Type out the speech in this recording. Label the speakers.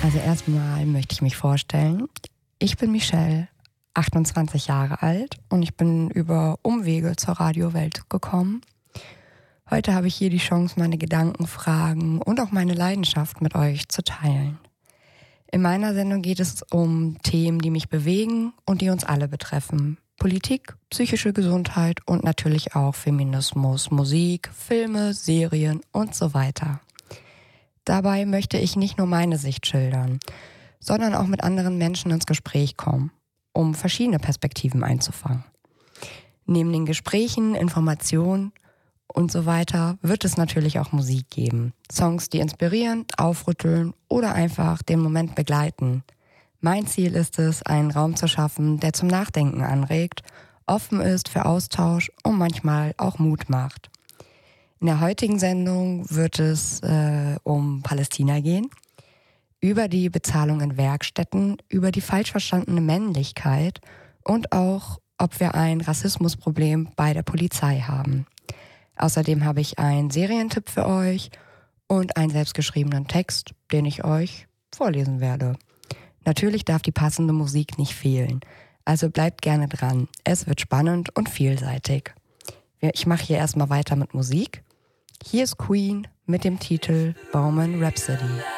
Speaker 1: Also erstmal möchte ich mich vorstellen. Ich bin Michelle, 28 Jahre alt und ich bin über Umwege zur Radiowelt gekommen. Heute habe ich hier die Chance, meine Gedanken, Fragen und auch meine Leidenschaft mit euch zu teilen. In meiner Sendung geht es um Themen, die mich bewegen und die uns alle betreffen. Politik, psychische Gesundheit und natürlich auch Feminismus, Musik, Filme, Serien und so weiter. Dabei möchte ich nicht nur meine Sicht schildern, sondern auch mit anderen Menschen ins Gespräch kommen, um verschiedene Perspektiven einzufangen. Neben den Gesprächen, Informationen und so weiter wird es natürlich auch Musik geben. Songs, die inspirieren, aufrütteln oder einfach den Moment begleiten. Mein Ziel ist es, einen Raum zu schaffen, der zum Nachdenken anregt, offen ist für Austausch und manchmal auch Mut macht. In der heutigen Sendung wird es um Palästina gehen, über die Bezahlung in Werkstätten, über die falsch verstandene Männlichkeit und auch, ob wir ein Rassismusproblem bei der Polizei haben. Außerdem habe ich einen Serientipp für euch und einen selbstgeschriebenen Text, den ich euch vorlesen werde. Natürlich darf die passende Musik nicht fehlen, also bleibt gerne dran. Es wird spannend und vielseitig. Ich mache hier erstmal weiter mit Musik. Hier ist Queen mit dem Titel Bohemian Rhapsody.